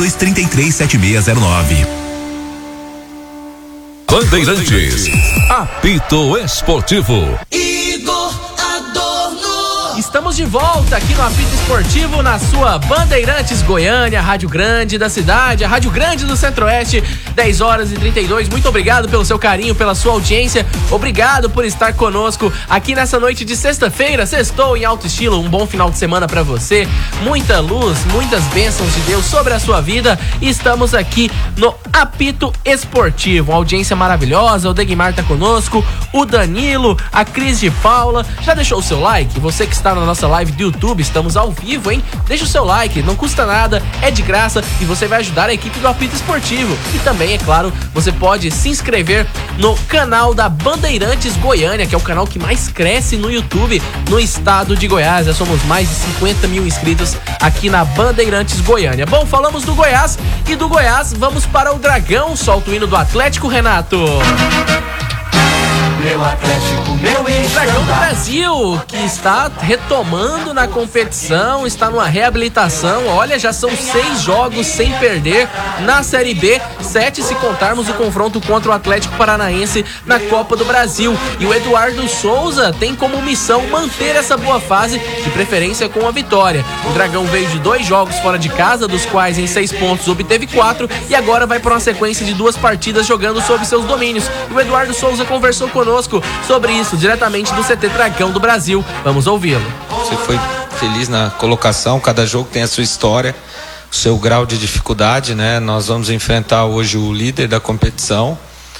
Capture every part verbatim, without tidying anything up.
dois três três, sete seis zero nove. Bandeirantes, apito esportivo. Igor Adorno. Estamos de volta aqui no Apito Esportivo, na sua Bandeirantes Goiânia, Rádio Grande da cidade, a Rádio Grande do Centro-Oeste, dez horas e trinta e dois. Muito obrigado pelo seu carinho, pela sua audiência. Obrigado por estar conosco aqui nessa noite de sexta-feira. Sextou em alto estilo, um bom final de semana pra você. Muita luz, muitas bênçãos de Deus sobre a sua vida. E estamos aqui no Apito Esportivo. Uma audiência maravilhosa. O Degmar tá conosco, o Danilo, a Cris de Paula. Já deixou o seu like? Você que está na nossa live do YouTube, estamos ao vivo, hein? Deixa o seu like, não custa nada, é de graça e você vai ajudar a equipe do Apito Esportivo. E também, é claro, você pode se inscrever no canal da Bandeirantes Goiânia, que é o canal que mais cresce no YouTube no estado de Goiás. Já somos mais de cinquenta mil inscritos aqui na Bandeirantes Goiânia. Bom, falamos do Goiás e do Goiás vamos para o Dragão. Solta o hino do Atlético, Renato. Meu Atlético, meu O Dragão do Brasil, que está retomando na competição, está numa reabilitação. Olha, já são seis jogos sem perder na Série B, sete se contarmos o confronto contra o Atlético Paranaense na Copa do Brasil. E o Eduardo Souza tem como missão manter essa boa fase, de preferência com a vitória. O Dragão veio de dois jogos fora de casa, dos quais em seis pontos obteve quatro, e agora vai para uma sequência de duas partidas jogando sob seus domínios. E o Eduardo Souza conversou conosco sobre isso, diretamente do C T Dragão do Brasil. Vamos ouvi-lo. Você foi feliz na colocação, cada jogo tem a sua história, o seu grau de dificuldade, né? Nós vamos enfrentar hoje o líder da competição,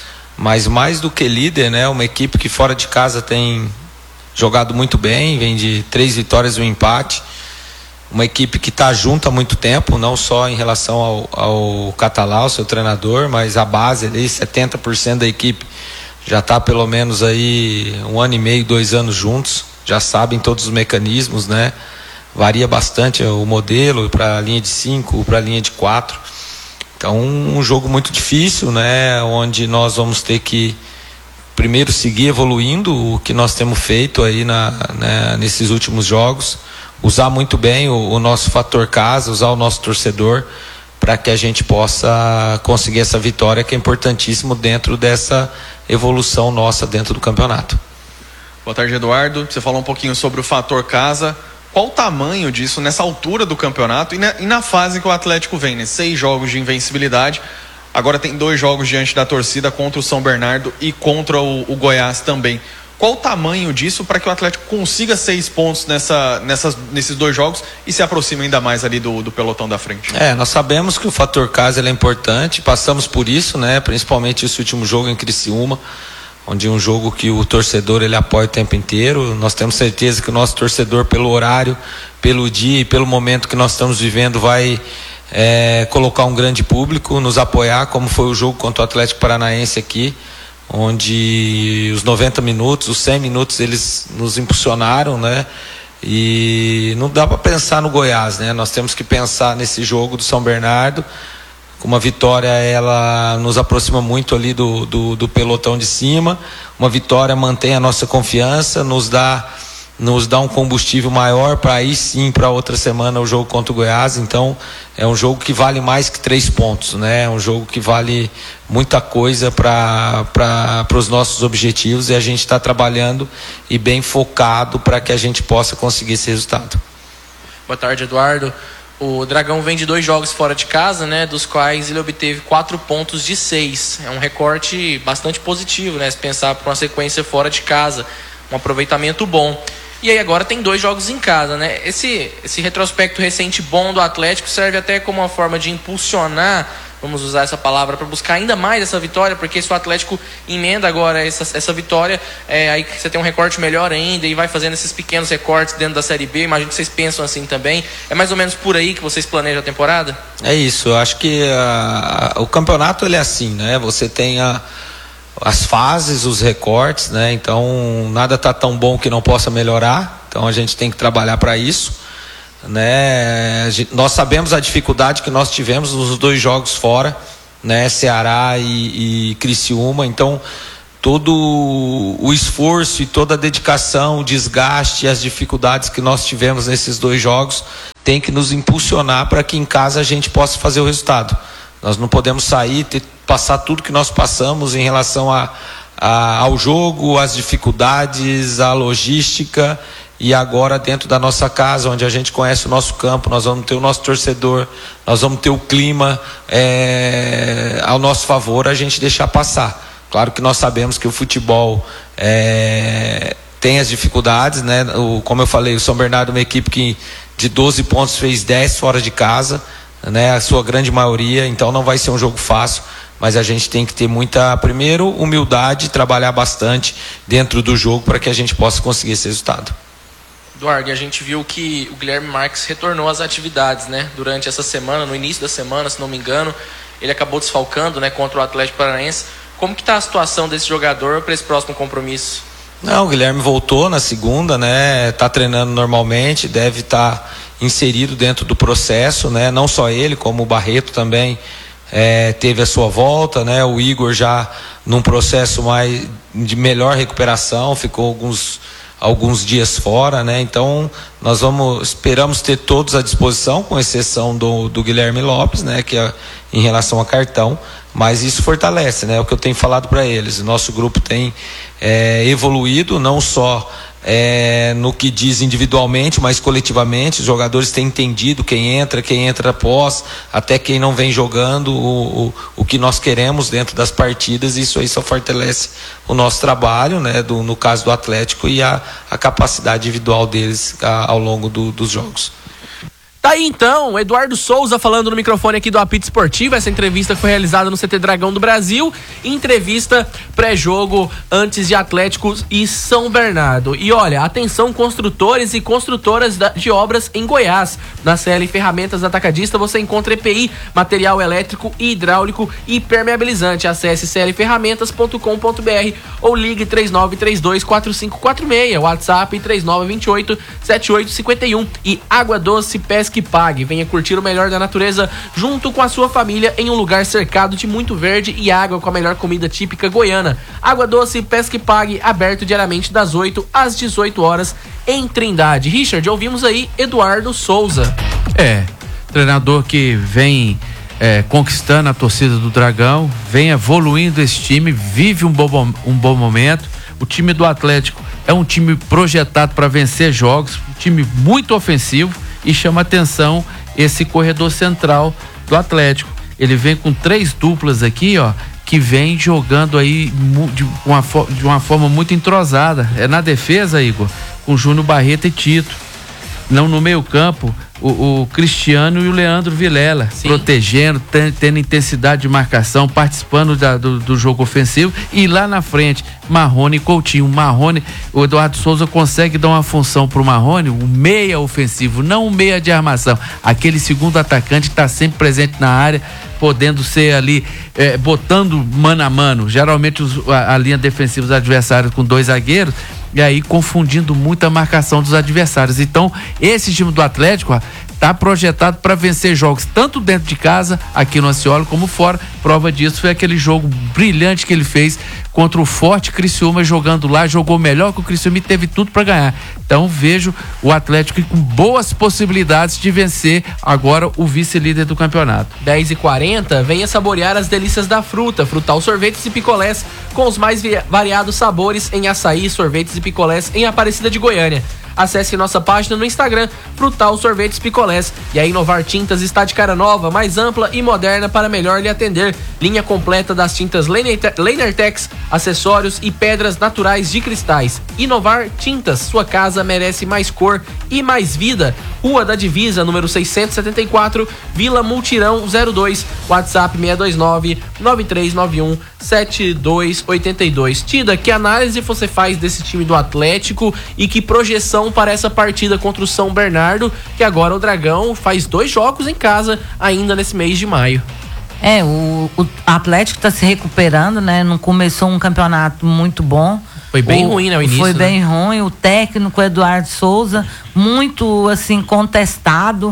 mas mais do que líder, né? Uma equipe que fora de casa tem jogado muito bem, vem de três vitórias e um empate. Uma equipe que está junto há muito tempo, não só em relação ao, ao Catalá, o seu treinador, mas a base ali, setenta por cento da equipe já está pelo menos aí um ano e meio, dois anos juntos, já sabem todos os mecanismos, né? Varia bastante o modelo para a linha de cinco, para a linha de quatro. Então, um jogo muito difícil, né? Onde nós vamos ter que primeiro seguir evoluindo o que nós temos feito aí na, né, nesses últimos jogos, usar muito bem o, o nosso fator casa, usar o nosso torcedor para que a gente possa conseguir essa vitória, que é importantíssimo dentro dessa evolução nossa dentro do campeonato. Boa tarde, Eduardo. Você falou um pouquinho sobre o fator casa. Qual o tamanho disso nessa altura do campeonato e na, e na fase que o Atlético vem, né? Seis jogos de invencibilidade. Agora tem dois jogos diante da torcida, contra o São Bernardo e contra o, o Goiás também. Qual o tamanho disso para que o Atlético consiga seis pontos nessa, nessas, nesses dois jogos e se aproxime ainda mais ali do, do pelotão da frente? É, nós sabemos que o fator casa ele é importante, passamos por isso, né? Principalmente esse último jogo em Criciúma, onde é um jogo que o torcedor ele apoia o tempo inteiro. Nós temos certeza que o nosso torcedor, pelo horário, pelo dia e pelo momento que nós estamos vivendo, vai é, colocar um grande público, nos apoiar, como foi o jogo contra o Atlético Paranaense aqui, onde os noventa minutos, os cem minutos eles nos impulsionaram, né? E não dá para pensar no Goiás, né? Nós temos que pensar nesse jogo do São Bernardo. Uma vitória, ela nos aproxima muito ali do, do, do pelotão de cima. Uma vitória mantém a nossa confiança, nos dá, nos dá um combustível maior para aí sim, para outra semana, o jogo contra o Goiás. Então, é um jogo que vale mais que três pontos, né? É um jogo que vale muita coisa para para os nossos objetivos, e a gente está trabalhando e bem focado para que a gente possa conseguir esse resultado. Boa tarde, Eduardo. O Dragão vem de dois jogos fora de casa, né, dos quais ele obteve quatro pontos de seis. É um recorte bastante positivo, né, se pensar por uma sequência fora de casa, um aproveitamento bom. E aí agora tem dois jogos em casa, né? Esse, esse retrospecto recente bom do Atlético serve até como uma forma de impulsionar, vamos usar essa palavra, para buscar ainda mais essa vitória, porque se o Atlético emenda agora essa, essa vitória, é, aí você tem um recorte melhor ainda e vai fazendo esses pequenos recortes dentro da Série B. Imagino que vocês pensam assim também. É mais ou menos por aí que vocês planejam a temporada? É isso, eu acho que a, a, o campeonato ele é assim, né? Você tem a, as fases, os recortes, né? Então nada está tão bom que não possa melhorar, então a gente tem que trabalhar para isso, né? Nós sabemos a dificuldade que nós tivemos nos dois jogos fora, né? Ceará e, e Criciúma. Então todo o esforço e toda a dedicação, o desgaste e as dificuldades que nós tivemos nesses dois jogos tem que nos impulsionar para que em casa a gente possa fazer o resultado. Nós não podemos sair, ter, passar tudo que nós passamos em relação a, a, ao jogo, às dificuldades, à logística, e agora dentro da nossa casa, onde a gente conhece o nosso campo, nós vamos ter o nosso torcedor, nós vamos ter o clima é, ao nosso favor, a gente deixar passar. Claro que nós sabemos que o futebol é, tem as dificuldades, né? O, como eu falei, o São Bernardo é uma equipe que de doze pontos fez dez fora de casa, né? A sua grande maioria, então não vai ser um jogo fácil, mas a gente tem que ter muita, primeiro, humildade, trabalhar bastante dentro do jogo para que a gente possa conseguir esse resultado. Eduardo, a gente viu que o Guilherme Marques retornou às atividades, né? Durante essa semana, no início da semana, se não me engano, ele acabou desfalcando, né? Contra o Atlético Paranaense. Como que está a situação desse jogador para esse próximo compromisso? Não, o Guilherme voltou na segunda, né? Está treinando normalmente, deve estar tá inserido dentro do processo, né? Não só ele, como o Barreto também é, teve a sua volta, né? O Igor já num processo mais de melhor recuperação, ficou alguns alguns dias fora, né? Então nós vamos esperamos ter todos à disposição, com exceção do, do Guilherme Lopes, né? Que é em relação a cartão, mas isso fortalece, né? O que eu tenho falado para eles, o nosso grupo tem é, evoluído, não só é, no que diz individualmente, mas coletivamente. Os jogadores têm entendido quem entra, quem entra após, até quem não vem jogando o, o, o que nós queremos dentro das partidas. Isso aí só fortalece o nosso trabalho, né? Do, no caso do Atlético, e a, a capacidade individual deles a, ao longo do, dos jogos. Tá aí então, Eduardo Souza falando no microfone aqui do Apito Esportivo. Essa entrevista foi realizada no C T Dragão do Brasil. Entrevista pré-jogo antes de Atlético e São Bernardo. E olha, atenção construtores e construtoras de obras em Goiás. Na C L Ferramentas Atacadista você encontra E P I, material elétrico e hidráulico e permeabilizante. Acesse c l ferramentas ponto com ponto b r ou ligue três nove três dois quatro cinco quatro seis, WhatsApp três nove dois oito sete oito cinco um. E Água Doce Pesca que pague. Venha curtir o melhor da natureza junto com a sua família em um lugar cercado de muito verde e água com a melhor comida típica goiana. Água Doce Pesca e Pague, aberto diariamente das oito às dezoito horas em Trindade. Richard, ouvimos aí Eduardo Souza. É, treinador que vem é, conquistando a torcida do Dragão, vem evoluindo esse time, vive um bom, um bom momento. O time do Atlético é um time projetado para vencer jogos, um time muito ofensivo. E chama atenção esse corredor central do Atlético. Ele vem com três duplas aqui, ó, que vem jogando aí de uma, de uma forma muito entrosada. É na defesa, Igor, com Júnior Barreto e Tito. Não no meio campo, o, o Cristiano e o Leandro Vilela. Sim. Protegendo, ten, tendo intensidade de marcação, participando da, do, do jogo ofensivo. E lá na frente, Marrone e Coutinho. Marrone, o Eduardo Souza consegue dar uma função pro Marrone, um meia ofensivo, não um meia de armação. Aquele segundo atacante que está sempre presente na área, podendo ser ali, é, botando mano a mano. Geralmente os, a, a linha defensiva dos adversários com dois zagueiros, e aí confundindo muito a marcação dos adversários. Então, esse time do Atlético, ó, tá projetado para vencer jogos tanto dentro de casa, aqui no Aciolo, como fora. Prova disso foi aquele jogo brilhante que ele fez contra o forte Criciúma, jogando lá, jogou melhor que o Criciúma e teve tudo para ganhar. Então vejo o Atlético com boas possibilidades de vencer agora o vice-líder do campeonato. dez e quarenta, venha saborear as delícias da fruta, Frutal Sorvetes e Picolés, com os mais variados sabores em açaí, sorvetes e picolés em Aparecida de Goiânia. Acesse nossa página no Instagram, Frutal Sorvetes Picolés. E a Inovar Tintas está de cara nova, mais ampla e moderna para melhor lhe atender. Linha completa das tintas Lanertex, acessórios e pedras naturais de cristais. Inovar Tintas, sua casa merece mais cor e mais vida. Rua da Divisa, número seiscentos e setenta e quatro, Vila Multirão zero dois, WhatsApp seis dois nove, nove três nove um, sete dois oito dois. Tida, que análise você faz desse time do Atlético e que projeção para essa partida contra o São Bernardo, que agora o Dragão faz dois jogos em casa ainda nesse mês de maio? É, o, o Atlético está se recuperando, né? Não começou um campeonato muito bom. Foi bem o, ruim, né, o início, Foi bem né? ruim. O técnico Eduardo Souza, muito, assim, contestado.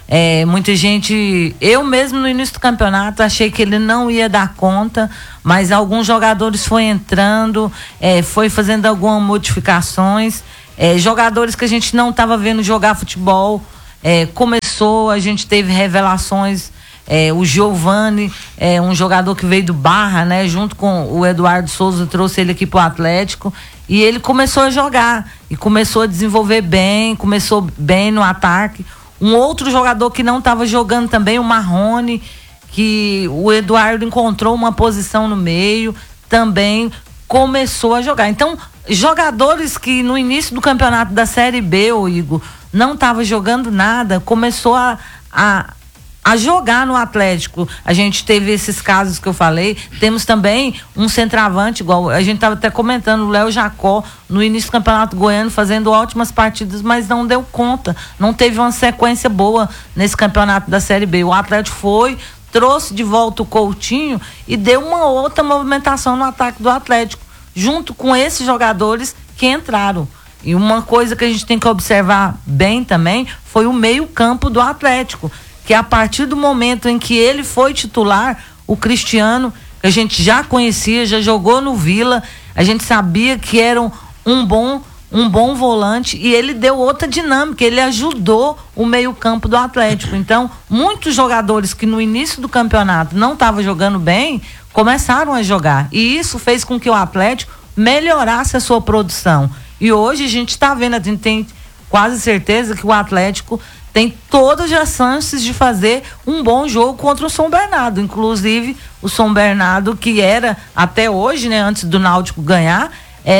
É, muita gente, eu mesmo no início do campeonato achei que ele não ia dar conta, mas alguns jogadores foi entrando, é, foi fazendo algumas modificações, é, jogadores que a gente não estava vendo jogar futebol, é, começou, a gente teve revelações. É, o Giovani, é um jogador que veio do Barra, né? Junto com o Eduardo Souza, trouxe ele aqui pro Atlético e ele começou a jogar e começou a desenvolver bem, começou bem no ataque. Um outro jogador que não estava jogando também, o Marrone, que o Eduardo encontrou uma posição no meio, também começou a jogar. Então, jogadores que no início do campeonato da Série B, ô Igor, não estava jogando nada, começou a, a a jogar no Atlético. A gente teve esses casos que eu falei, temos também um centroavante, igual a gente estava até comentando, o Léo Jacó, no início do Campeonato Goiano, fazendo ótimas partidas, mas não deu conta, não teve uma sequência boa nesse campeonato da Série B. O Atlético foi, trouxe de volta o Coutinho e deu uma outra movimentação no ataque do Atlético, junto com esses jogadores que entraram. E uma coisa que a gente tem que observar bem também foi o meio-campo do Atlético, que a partir do momento em que ele foi titular, o Cristiano, que a gente já conhecia, já jogou no Vila, a gente sabia que era um, um bom um bom volante e ele deu outra dinâmica, ele ajudou o meio-campo do Atlético. Então, muitos jogadores que no início do campeonato não estavam jogando bem, começaram a jogar. E isso fez com que o Atlético melhorasse a sua produção. E hoje a gente está vendo, a gente tem quase certeza que o Atlético tem todas as chances de fazer um bom jogo contra o São Bernardo. Inclusive, o São Bernardo, que era, até hoje, né, antes do Náutico ganhar,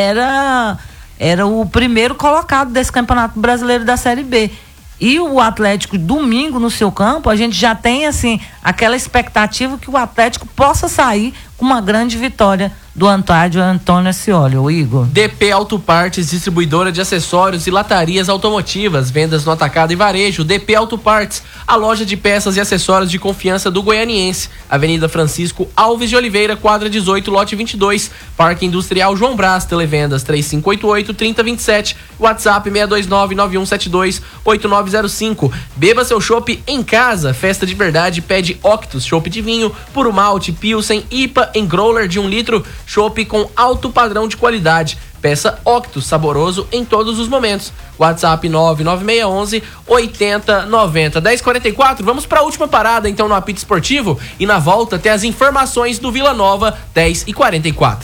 era, era o primeiro colocado desse Campeonato Brasileiro da Série B. E o Atlético, domingo, no seu campo, a gente já tem, assim, aquela expectativa que o Atlético possa sair com uma grande vitória do Antônio Antônio Ascioli, o Igor. D P Autopartes, distribuidora de acessórios e latarias automotivas, vendas no atacado e varejo. D P Autopartes, a loja de peças e acessórios de confiança do goianiense. Avenida Francisco Alves de Oliveira, quadra dezoito, lote vinte e dois, Parque Industrial João Brás, televendas três cinco oito oito, três zero dois sete, WhatsApp seis dois nove, nove um sete dois, oito nove zero cinco. Beba seu chopp em casa, festa de verdade, pede Octus, chopp de vinho, puro malte, Pilsen, I P A em growler de um litro, chopp com alto padrão de qualidade. Peça Octus, saboroso em todos os momentos. WhatsApp nove nove seis um um, oito zero nove zero. dez e quarenta e quatro, vamos para a última parada então no Apito Esportivo e na volta tem as informações do Vila Nova. Dez e quarenta e quatro.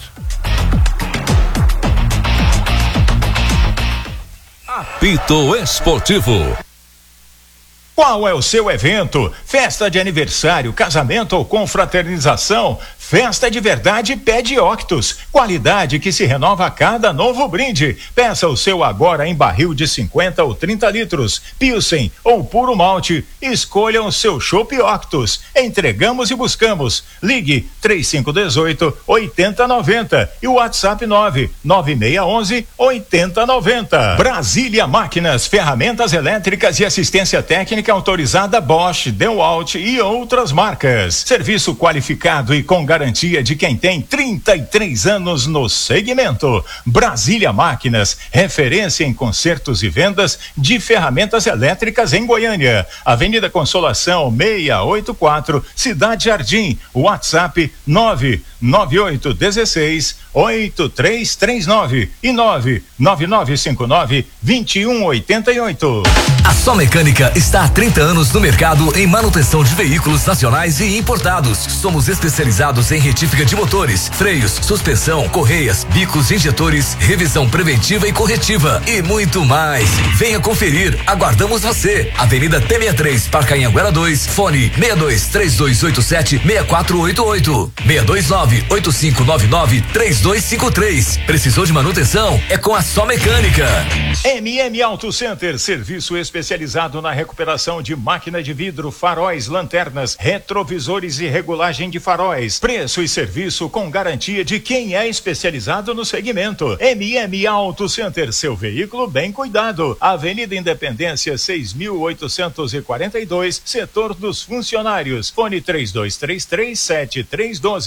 Apito Esportivo. Qual é o seu evento? Festa de aniversário, casamento ou confraternização? Festa de verdade pede Octus. Qualidade que se renova a cada novo brinde. Peça o seu agora em barril de cinquenta ou trinta litros. Pilsen ou puro malte. Escolha o seu chopp Octus. Entregamos e buscamos. Ligue três cinco um oito, oito zero nove zero e o WhatsApp nove nove seis um um, oito zero nove zero. Brasília Máquinas, ferramentas elétricas e assistência técnica autorizada Bosch, DeWalt e outras marcas. Serviço qualificado e com garantia de quem tem trinta e três anos no segmento. Brasília Máquinas, referência em consertos e vendas de ferramentas elétricas em Goiânia. Avenida Consolação seiscentos e oitenta e quatro, Cidade Jardim. WhatsApp nove nove oito um seis, oito três três nove e nove nove nove cinco nove, dois um oito oito. A Só Mecânica está há trinta anos no mercado em manutenção de veículos nacionais e importados. Somos especializados em retífica de motores, freios, suspensão, correias, bicos, injetores, revisão preventiva e corretiva e muito mais. Venha conferir, aguardamos você. Avenida T sessenta e três, Parque Anhanguera dois, fone seis dois três dois oito sete, seis quatro oito oito, seis dois nove, oito cinco nove nove, três dois cinco três. Precisou de manutenção? É com a Só Mecânica. M M Auto Center, serviço especializado na recuperação de máquina de vidro, faróis, lanternas, retrovisores e regulagem de faróis. Preço e serviço com garantia de quem é especializado no segmento. M M Auto Center, seu veículo bem cuidado. Avenida Independência seis mil oitocentos e quarenta e dois, setor dos funcionários. Fone três dois três três, sete três um dois e o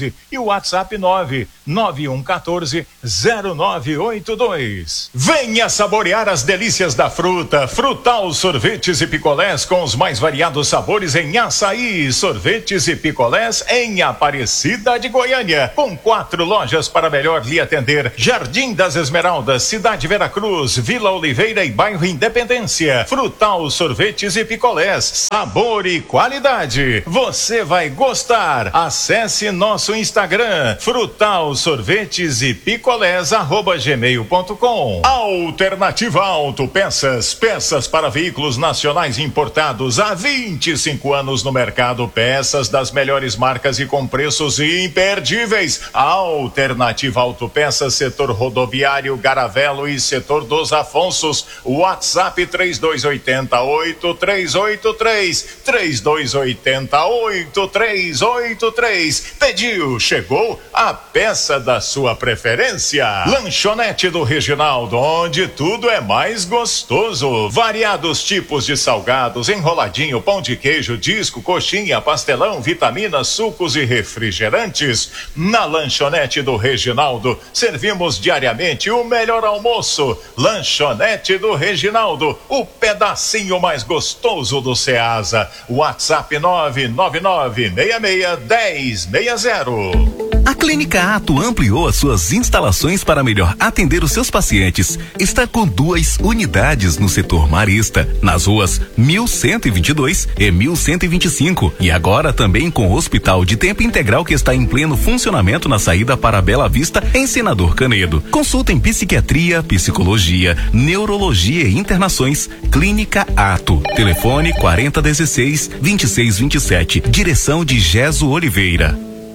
WhatsApp nove nove um um quatro zero nove oito dois. Venha saborear as delícias da fruta. Frutal Sorvetes e Picolés com os mais variados sabores em açaí. Sorvetes e picolés em Aparecida de Goiânia, com quatro lojas para melhor lhe atender: Jardim das Esmeraldas, Cidade Veracruz, Vila Oliveira e Bairro Independência. Frutal Sorvetes e Picolés, sabor e qualidade. Você vai gostar. Acesse nosso Instagram, Frutal Sorvetes e Picolés, arroba gmail ponto com. Alternativa Autopeças, peças para veículos nacionais importados há vinte e cinco anos no mercado, peças das melhores marcas e com preços imperdíveis. Alternativa Autopeças, setor rodoviário, Garavelo e setor dos Afonsos. WhatsApp três dois oito oito três oito três, três dois oito oito três oito três. Pediu, chegou a peça da sua preferência. Lanchonete do Reginaldo, onde tudo é mais gostoso. Variados tipos de salgados, enroladinho, pão de queijo, disco, coxinha, pastelão, vitaminas, sucos e refrigerantes. Na Lanchonete do Reginaldo, servimos diariamente o melhor almoço. Lanchonete do Reginaldo, o pedacinho mais gostoso do Ceasa. WhatsApp nove nove nove seis seis um zero seis zero. A Clínica Ato ampliou as suas instalações para melhor atender os seus pacientes. Está com duas unidades no setor marista, nas ruas mil cento e vinte e dois e mil cento e vinte e cinco. E agora também com o Hospital de Tempo Integral, que está em pleno funcionamento na saída para Bela Vista, em Senador Canedo. Consulta em psiquiatria, psicologia, neurologia e internações. Clínica Ato. Telefone quarenta dezesseis, vinte e seis vinte e sete. Direção de Geso Oliveira.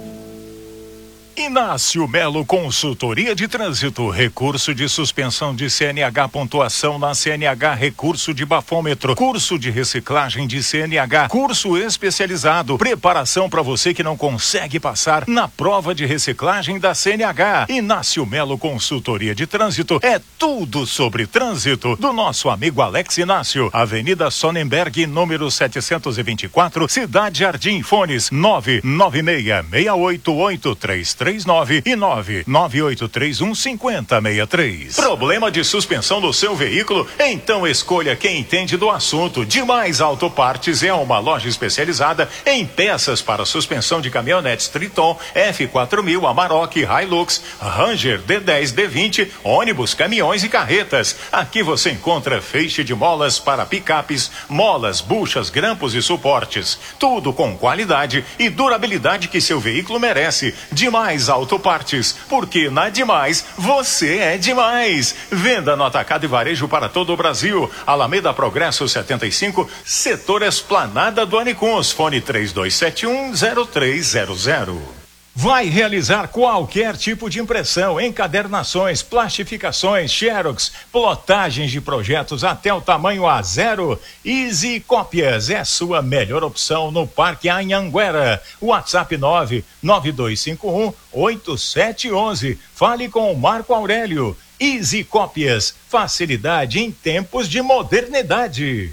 Inácio Melo Consultoria de Trânsito, recurso de suspensão de C N H, pontuação na C N H, recurso de bafômetro, curso de reciclagem de C N H, curso especializado, preparação para você que não consegue passar na prova de reciclagem da C N H. Inácio Melo Consultoria de Trânsito é tudo sobre trânsito do nosso amigo Alex Inácio. Avenida Sonnenberg, número setecentos e vinte e quatro, Cidade Jardim. Fones nove nove seis seis oito oito três três nove e nove nove oito três um cinco zero seis três. Problema de suspensão do seu veículo? Então escolha quem entende do assunto. Demais Autopartes é uma loja especializada em peças para suspensão de caminhonetes Triton, F quatro mil, Amarok, Hilux, Ranger, D dez, D vinte, ônibus, caminhões e carretas. Aqui você encontra feixe de molas para picapes, molas, buchas, grampos e suportes. Tudo com qualidade e durabilidade que seu veículo merece. Demais Autopartes, porque na Demais você é demais. Venda no atacado e varejo para todo o Brasil. Alameda Progresso setenta e cinco, setor Esplanada do Anicuns. Fone três dois sete um zero três zero zero. Vai realizar qualquer tipo de impressão, encadernações, plastificações, xerox, plotagens de projetos até o tamanho A zero. Easy Cópias é sua melhor opção no Parque Anhanguera. WhatsApp nove nove dois cinco um oito sete um um. Fale com o Marco Aurélio. Easy Cópias, facilidade em tempos de modernidade.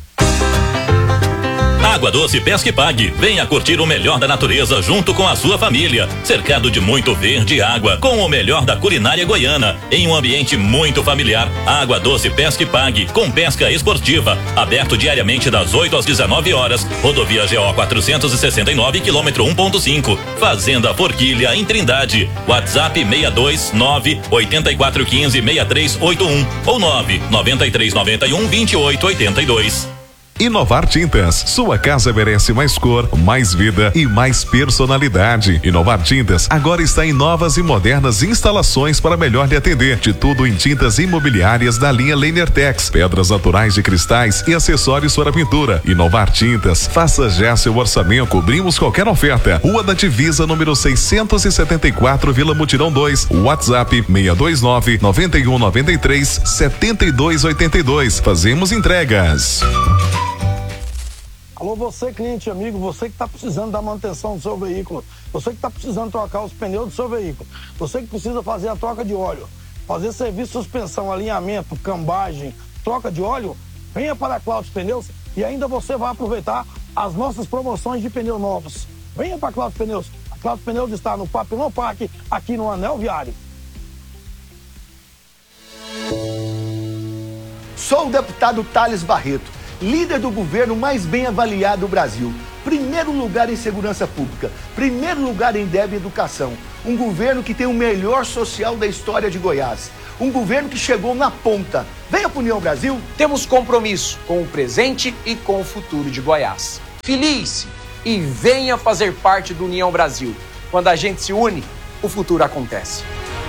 Água Doce Pesca e Pague. Venha curtir o melhor da natureza junto com a sua família. Cercado de muito verde e água, com o melhor da culinária goiana, em um ambiente muito familiar. Água Doce Pesca e Pague, com pesca esportiva. Aberto diariamente das oito às dezenove horas. Rodovia G O quatrocentos e sessenta e nove, quilômetro um ponto cinco. Fazenda Forquilha, em Trindade. WhatsApp seis dois nove oito quatro um cinco seis três oito um ou nove nove três nove um dois oito oito dois. Inovar Tintas, sua casa merece mais cor, mais vida e mais personalidade. Inovar Tintas agora está em novas e modernas instalações para melhor lhe atender. De tudo em tintas imobiliárias da linha Lenertex, pedras naturais de cristais e acessórios para pintura. Inovar Tintas, faça já seu orçamento, cobrimos qualquer oferta. Rua da Divisa, número seiscentos e setenta e quatro, Vila Mutirão dois. WhatsApp seis dois nove nove um nove três sete dois oito dois. Fazemos entregas. Alô, você cliente amigo, você que está precisando da manutenção do seu veículo, você que está precisando trocar os pneus do seu veículo, você que precisa fazer a troca de óleo, fazer serviço de suspensão, alinhamento, cambagem, troca de óleo, venha para a Cláudio Pneus e ainda você vai aproveitar as nossas promoções de pneus novos. Venha para a Cláudio Pneus, Klaus Pneus está no Papillon Park, aqui no Anel Viário. Sou o deputado Thales Barreto, líder do governo mais bem avaliado do Brasil. Primeiro lugar em segurança pública, primeiro lugar em D E B e educação. Um governo que tem o melhor social da história de Goiás. Um governo que chegou na ponta. Venha para União Brasil. Temos compromisso com o presente e com o futuro de Goiás. Filie-se e venha fazer parte do União Brasil. Quando a gente se une, o futuro acontece.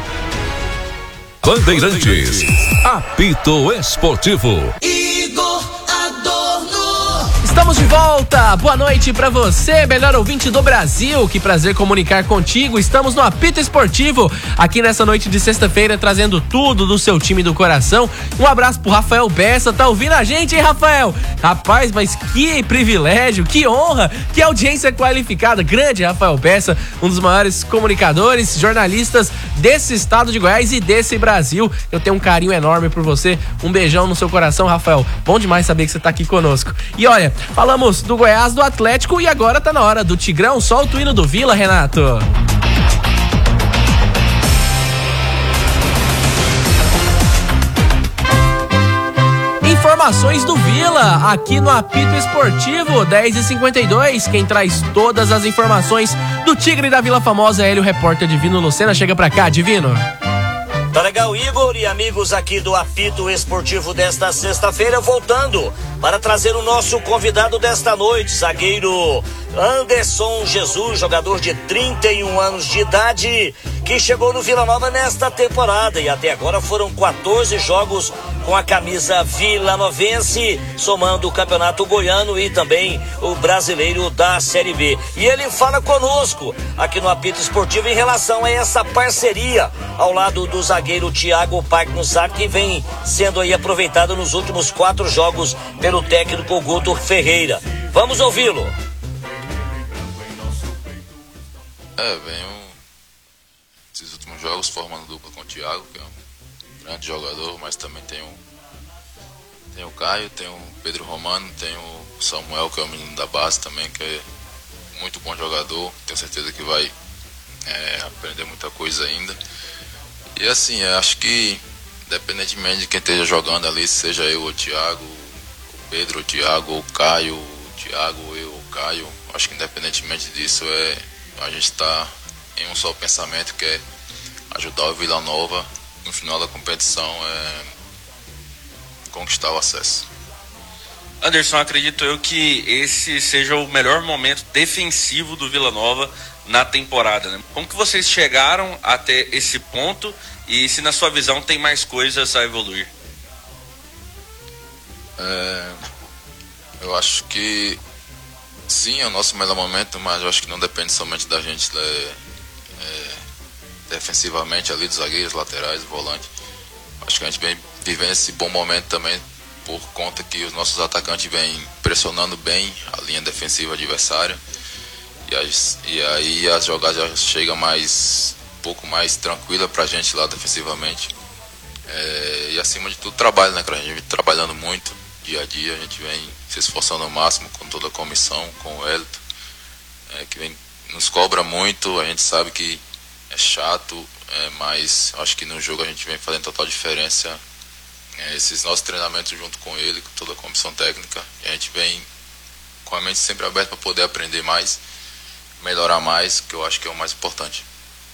Bandeirantes, apito esportivo. Igor Adorno. Estamos de volta, boa noite pra você, melhor ouvinte do Brasil, que prazer comunicar contigo. Estamos no Apito Esportivo, aqui nessa noite de sexta-feira, trazendo tudo do seu time do coração. Um abraço pro Rafael Bessa, tá ouvindo a gente, hein, Rafael? Rapaz, mas que privilégio, que honra, que audiência qualificada. Grande Rafael Bessa, um dos maiores comunicadores, jornalistas desse estado de Goiás e desse Brasil. Eu tenho um carinho enorme por você, um beijão no seu coração, Rafael. Bom demais saber que você tá aqui conosco. E olha, falamos do Goiás, do Atlético e agora tá na hora do Tigrão. Solta o hino do Vila, Renato. Informações do Vila, aqui no Apito Esportivo, dez e cinquenta e dois. Quem traz todas as informações do Tigre da Vila Famosa é ele, o repórter Divino Lucena. Chega pra cá, Divino. Tá legal, Igor e amigos aqui do Apito Esportivo desta sexta-feira, voltando para trazer o nosso convidado desta noite, zagueiro Anderson Jesus, jogador de trinta e um anos de idade, que chegou no Vila Nova nesta temporada e até agora foram quatorze jogos com a camisa vilanovense, somando o Campeonato Goiano e também o Brasileiro da Série B. E ele fala conosco aqui no Apito Esportivo em relação a essa parceria ao lado do zagueiro Thiago Pagnussá, que vem sendo aí aproveitado nos últimos quatro jogos pelo técnico Guto Ferreira. Vamos ouvi-lo. É, venho esses últimos jogos formando dupla com o Thiago, que é um grande jogador, mas também tem o, tem o Caio, tem o Pedro Romano, tem o Samuel, que é o menino da base também, que é muito bom jogador, tenho certeza que vai é, aprender muita coisa ainda. E assim, eu acho que independentemente de quem esteja jogando ali, seja eu ou o Thiago, o Pedro, o Thiago, ou o Caio, o Thiago, eu ou o Caio, acho que independentemente disso, é, a gente está em um só pensamento, que é ajudar o Vila Nova no final da competição, é conquistar o acesso. Anderson, acredito eu que esse seja o melhor momento defensivo do Vila Nova na temporada, né? Como que vocês chegaram até esse ponto e se na sua visão tem mais coisas a evoluir? É, eu acho que sim, é o nosso melhor momento, mas eu acho que não depende somente da gente é, é, defensivamente ali, dos zagueiros, laterais, volante. Acho que a gente vem vivendo esse bom momento também por conta que os nossos atacantes vêm pressionando bem a linha defensiva adversária. E, as, e aí as jogadas já chegam mais, um pouco mais tranquila pra gente lá defensivamente. É, e acima de tudo trabalho, né, cara? A gente vem trabalhando muito dia a dia, a gente vem se esforçando ao máximo com toda a comissão, com o Elton, é, que vem, nos cobra muito, a gente sabe que é chato, é, mas acho que no jogo a gente vem fazendo total diferença. É, esses nossos treinamentos junto com ele, com toda a comissão técnica, a gente vem com a mente sempre aberta para poder aprender mais, melhorar mais, que eu acho que é o mais importante.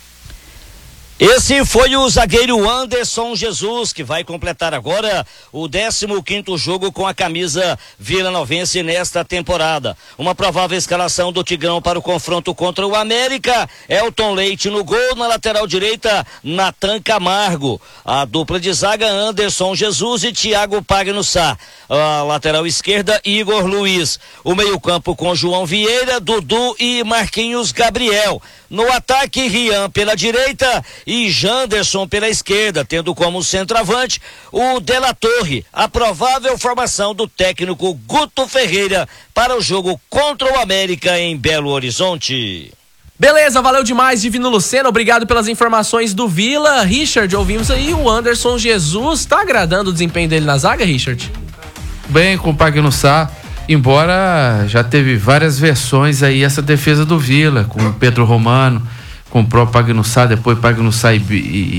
Esse foi o zagueiro Anderson Jesus, que vai completar agora o décimo quinto jogo com a camisa vilanovense nesta temporada. Uma provável escalação do Tigrão para o confronto contra o América: Elton Leite no gol, na lateral direita, Natan Camargo. A dupla de zaga, Anderson Jesus e Thiago Pagnussá. A lateral esquerda, Igor Luiz. O meio-campo com João Vieira, Dudu e Marquinhos Gabriel. No ataque, Rian pela direita e Janderson pela esquerda, tendo como centroavante o De La Torre. A provável formação do técnico Guto Ferreira para o jogo contra o América em Belo Horizonte. Beleza, valeu demais, Divino Lucena, obrigado pelas informações do Vila. Richard, ouvimos aí o Anderson Jesus, tá agradando o desempenho dele na zaga, Richard? Bem com o Pagnussá, embora já teve várias versões aí essa defesa do Vila, com o Pedro Romano, com o próprio Pagnussá, depois Pagnussá e,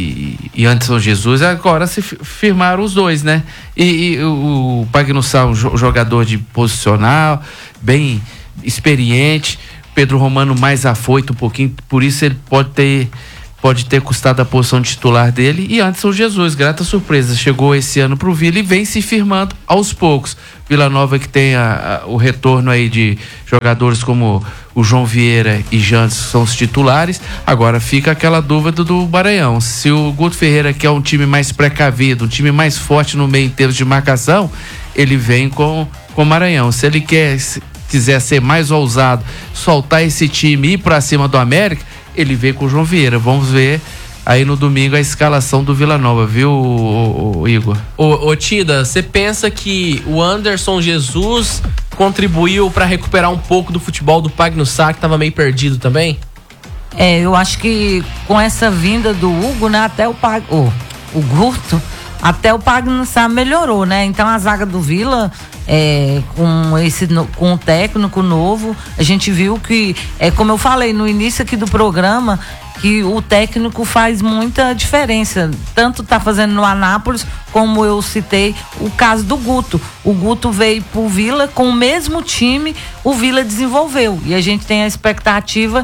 e, e Anderson Jesus, agora se firmaram os dois, né? E, e o, o Pagnussá, um jogador de posicional, bem experiente, Pedro Romano mais afoito um pouquinho, por isso ele pode ter pode ter custado a posição de titular dele, e Anderson Jesus, grata surpresa, chegou esse ano pro Vila e vem se firmando aos poucos. Vila Nova que tem a, a, o retorno aí de jogadores como o João Vieira e Jansen são os titulares, agora fica aquela dúvida do Maranhão, se o Guto Ferreira quer um time mais precavido, um time mais forte no meio em termos de marcação, ele vem com com o Maranhão, se ele quer, se quiser ser mais ousado, soltar esse time e ir pra cima do América, ele veio com o João Vieira. Vamos ver aí no domingo a escalação do Vila Nova, viu, o, o, o Igor? Ô, ô Tida, você pensa que o Anderson Jesus contribuiu para recuperar um pouco do futebol do Pagnussá, que tava meio perdido também? É, eu acho que com essa vinda do Hugo, né, até o Pag... oh, o Guto, até o Pagnussá melhorou, né? Então a zaga do Vila, é, com esse com o técnico novo, a gente viu que, é como eu falei no início aqui do programa, que o técnico faz muita diferença. Tanto tá fazendo no Anápolis, como eu citei o caso do Guto. O Guto veio pro Vila com o mesmo time, o Vila desenvolveu. E a gente tem a expectativa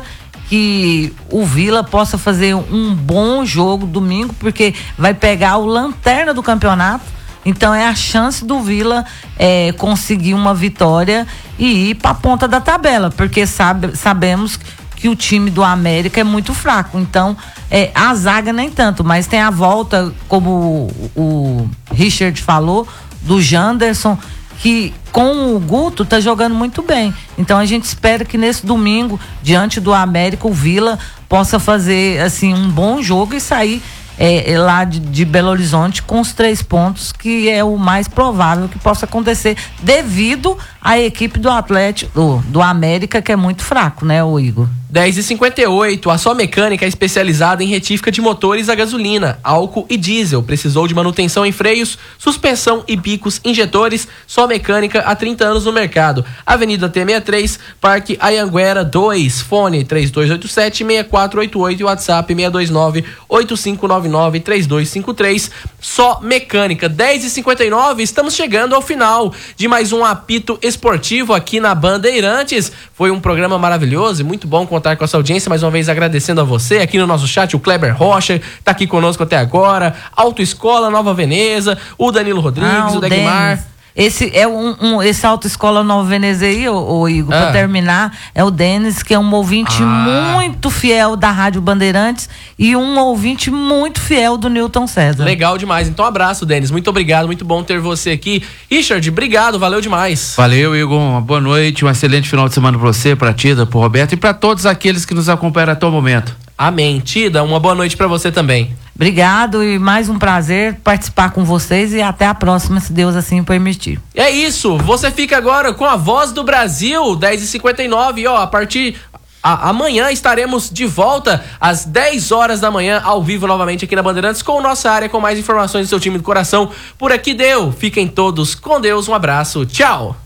que o Vila possa fazer um bom jogo domingo, porque vai pegar o lanterna do campeonato. Então é a chance do Vila é, conseguir uma vitória e ir para a ponta da tabela, porque sabe, sabemos que o time do América é muito fraco. Então é, a zaga nem tanto, mas tem a volta, como o, o Richard falou, do Janderson, que com o Guto tá jogando muito bem. Então a gente espera que nesse domingo, diante do América, o Vila possa fazer assim um bom jogo e sair é, é lá de, de Belo Horizonte com os três pontos, que é o mais provável que possa acontecer devido à equipe do Atlético, do, do América, que é muito fraco, né, o Igor? dez e cinquenta e oito, a Só Mecânica é especializada em retífica de motores a gasolina, álcool e diesel. Precisou de manutenção em freios, suspensão e bicos injetores? Só Mecânica, há trinta anos no mercado. Avenida T sessenta e três, Parque Anhanguera dois, fone três dois oito sete, seis quatro oito oito e WhatsApp seis dois nove, oito cinco nove nove, três dois cinco três. Só Mecânica. dez e cinquenta e nove, estamos chegando ao final de mais um apito esportivo aqui na Bandeirantes. Foi um programa maravilhoso e muito bom contar com essa audiência, mais uma vez agradecendo a você aqui no nosso chat, o Kleber Rocha tá aqui conosco até agora, Autoescola Nova Veneza, o Danilo Rodrigues, ah, o, o Degmar. Denis. Esse é um, um esse Autoescola Nova Veneza aí, ô, ô Igor, ah. pra terminar, é o Denis, que é um ouvinte ah. muito fiel da Rádio Bandeirantes e um ouvinte muito fiel do Newton César. Legal demais. Então, abraço, Denis. Muito obrigado, muito bom ter você aqui. Richard, obrigado, valeu demais. Valeu, Igor. Uma boa noite, um excelente final de semana pra você, pra Tida, pro Roberto e pra todos aqueles que nos acompanham até o momento. Amém. Tida, uma boa noite pra você também. Obrigado e mais um prazer participar com vocês e até a próxima, se Deus assim permitir. É isso, você fica agora com a Voz do Brasil, dez e cinquenta e nove, e ó, a partir... A, amanhã estaremos de volta às dez horas da manhã, ao vivo novamente aqui na Bandeirantes, com nossa área, com mais informações do seu time do coração. Por aqui deu, fiquem todos com Deus, um abraço, tchau.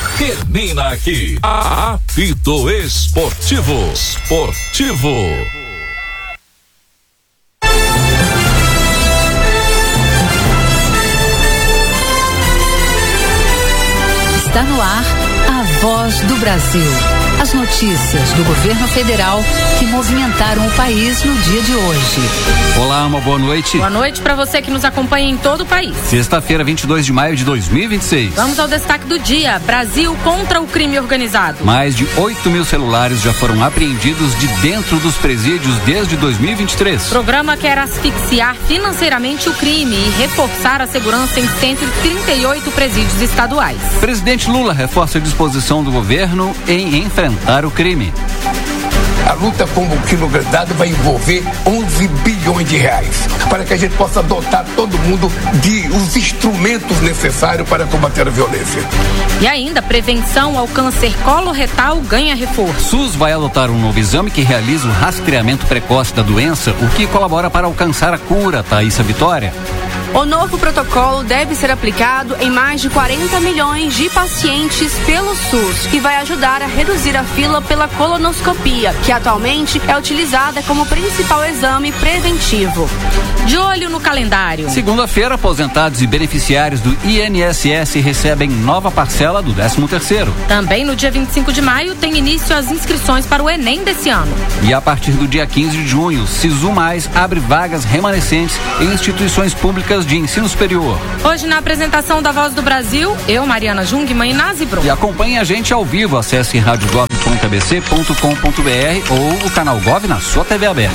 Termina aqui, Apito Esportivo. Esportivo. Está no ar a Voz do Brasil. As notícias do governo federal que movimentaram o país no dia de hoje. Olá, uma boa noite. Boa noite para você que nos acompanha em todo o país. Sexta-feira, vinte e dois de maio de dois mil e vinte e seis. Vamos ao destaque do dia. Brasil contra o crime organizado. Mais de oito mil celulares já foram apreendidos de dentro dos presídios desde dois mil e vinte e três. O programa quer asfixiar financeiramente o crime e reforçar a segurança em cento e trinta e oito presídios estaduais. Presidente Lula reforça a disposição do governo em enfrentar o crime. A luta contra o crime organizado vai envolver onze bilhões de reais, para que a gente possa dotar todo mundo de os instrumentos necessários para combater a violência. E ainda, prevenção ao câncer coloretal ganha reforço. SUS vai adotar um novo exame que realiza o rastreamento precoce da doença, o que colabora para alcançar a cura, Thaísa Vitória. O novo protocolo deve ser aplicado em mais de quarenta milhões de pacientes pelo SUS e vai ajudar a reduzir a fila pela colonoscopia, que atualmente é utilizada como principal exame preventivo. De olho no calendário. Segunda-feira, aposentados e beneficiários do I N S S recebem nova parcela do décimo terceiro. Também no dia vinte e cinco de maio tem início as inscrições para o Enem desse ano. E a partir do dia quinze de junho, Sisu Mais abre vagas remanescentes em instituições públicas de ensino superior. Hoje, na apresentação da Voz do Brasil, eu, Mariana Jungmann e Nazi Brum. E acompanhe a gente ao vivo. Acesse rádio gov ponto a b c ponto com ponto b r ou o canal Gov na sua T V aberta.